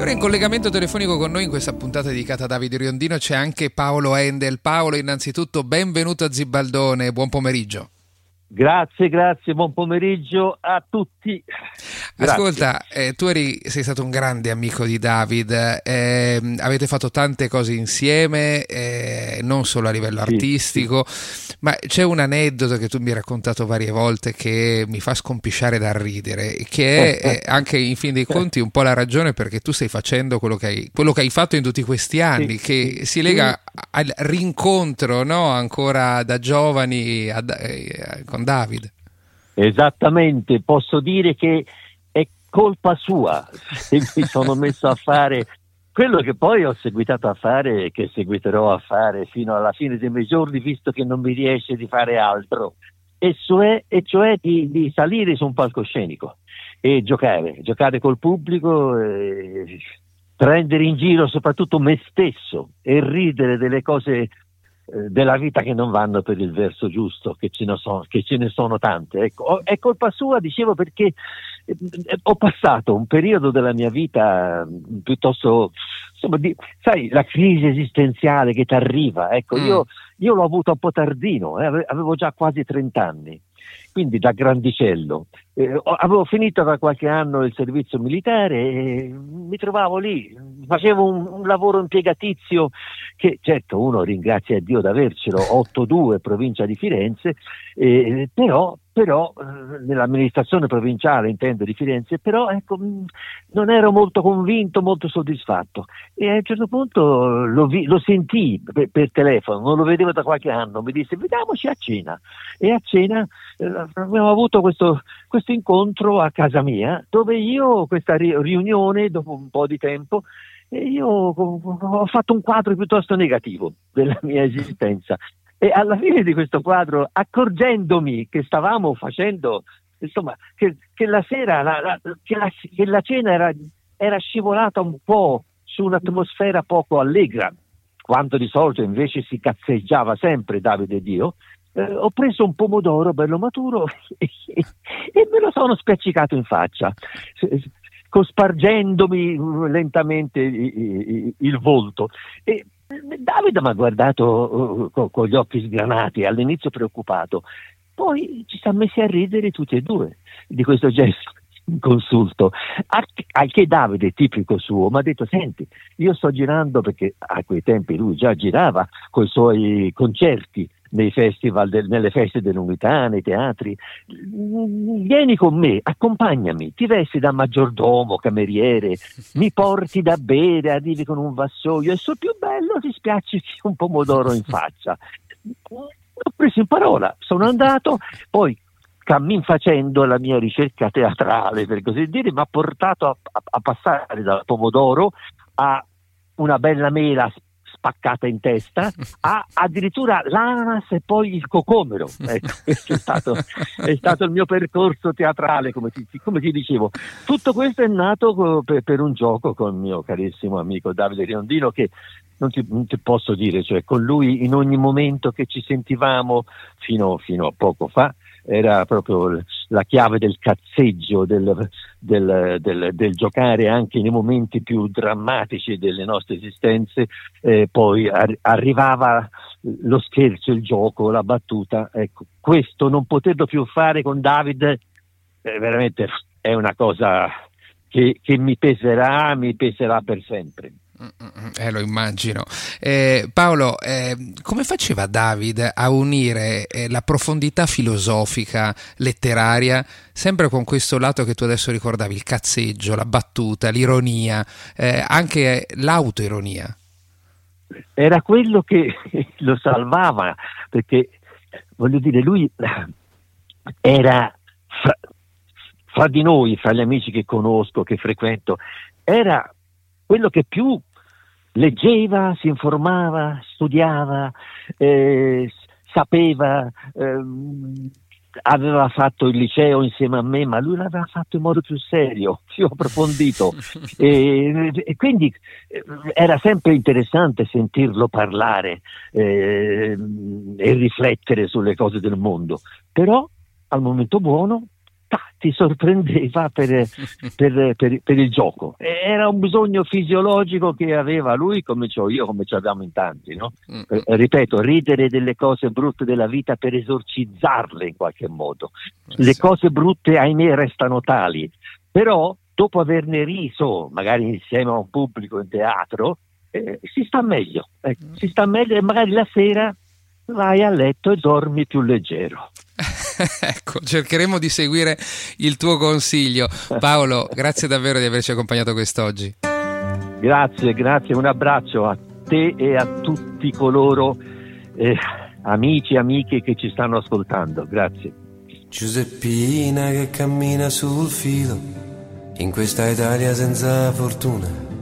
Allora, in collegamento telefonico con noi in questa puntata dedicata a Davide Riondino c'è anche Paolo Endel. Paolo, innanzitutto benvenuto a Zibaldone, buon pomeriggio. Grazie, buon pomeriggio a tutti. Grazie. Ascolta, tu sei stato un grande amico di David, avete fatto tante cose insieme, non solo a livello artistico, ma c'è un aneddoto che tu mi hai raccontato varie volte che mi fa scompisciare da ridere, che è anche in fin dei conti un po' la ragione perché tu stai facendo quello che hai fatto in tutti questi anni, che si lega al rincontro, no? Ancora da giovani con David. Esattamente, posso dire che è colpa sua se mi sono messo a fare quello che poi ho seguitato a fare e che seguiterò a fare fino alla fine dei miei giorni, visto che non mi riesce di fare altro, e cioè di salire su un palcoscenico e giocare col pubblico, prendere in giro soprattutto me stesso e ridere delle cose della vita che non vanno per il verso giusto, che ce ne sono tante. Ecco, è colpa sua, dicevo, perché ho passato un periodo della mia vita piuttosto, insomma, sai, la crisi esistenziale che ti arriva. Ecco, io l'ho avuto un po' tardino, avevo già quasi 30 anni. Quindi da grandicello avevo finito da qualche anno il servizio militare e mi trovavo lì, facevo un lavoro impiegatizio che certo uno ringrazia Dio di avercelo, 8-2 provincia di Firenze, però nell'amministrazione provinciale intendo di Firenze, però ecco, non ero molto convinto, molto soddisfatto, e a un certo punto lo sentii per telefono, non lo vedevo da qualche anno, mi disse vediamoci a cena, e a cena abbiamo avuto questo incontro a casa mia, dove io, questa riunione dopo un po' di tempo, io ho fatto un quadro piuttosto negativo della mia esistenza. E alla fine di questo quadro, accorgendomi che stavamo facendo, insomma, che la sera, che la cena era scivolata un po' su un'atmosfera poco allegra, quando di solito invece si cazzeggiava sempre Davide ed io, ho preso un pomodoro bello maturo e me lo sono spiaccicato in faccia, cospargendomi lentamente il volto. E Davide mi ha guardato con gli occhi sgranati, all'inizio preoccupato, poi ci siamo messi a ridere tutti e due di questo gesto inconsulto, al che Davide, tipico suo, mi ha detto senti, io sto girando, perché a quei tempi lui già girava con i suoi concerti nei festival, nelle feste dell'unità, nei teatri, vieni con me, accompagnami, ti vesti da maggiordomo, cameriere, mi porti da bere, arrivi con un vassoio e sul più bello ti spiaccichi un pomodoro in faccia. Ho preso in parola, sono andato, poi cammin facendo la mia ricerca teatrale, per così dire, mi ha portato a passare dal pomodoro a una bella mela spaccata in testa, a addirittura l'ananas e poi il cocomero. Ecco, questo è stato il mio percorso teatrale, come ti dicevo. Tutto questo è nato per un gioco con il mio carissimo amico Davide Riondino, che non ti posso dire, cioè con lui in ogni momento che ci sentivamo fino a poco fa era proprio la chiave del cazzeggio, del giocare anche nei momenti più drammatici delle nostre esistenze, poi arrivava lo scherzo, il gioco, la battuta. Ecco, questo non poterlo più fare con David veramente è una cosa che mi peserà per sempre. Lo immagino. Paolo, come faceva David a unire la profondità filosofica, letteraria, sempre con questo lato che tu adesso ricordavi, il cazzeggio, la battuta, l'ironia, anche l'autoironia? Era quello che lo salvava, perché voglio dire, lui era fra di noi, fra gli amici che conosco, che frequento, era quello che più leggeva, si informava, studiava, sapeva, aveva fatto il liceo insieme a me, ma lui l'aveva fatto in modo più serio, più approfondito, e quindi era sempre interessante sentirlo parlare e riflettere sulle cose del mondo, però al momento buono ti sorprendeva per il gioco. Era un bisogno fisiologico che aveva lui, come c'ho io, come ci abbiamo in tanti, no? Ripeto, ridere delle cose brutte della vita per esorcizzarle in qualche modo. Le cose brutte, ahimè, restano tali, però dopo averne riso, magari insieme a un pubblico in teatro, si sta meglio, si sta meglio, e magari la sera vai a letto e dormi più leggero. Ecco, cercheremo di seguire il tuo consiglio. Paolo, grazie davvero di averci accompagnato quest'oggi. Grazie, un abbraccio a te e a tutti coloro, amici e amiche che ci stanno ascoltando. Grazie. Giuseppina che cammina sul filo in questa Italia senza fortuna,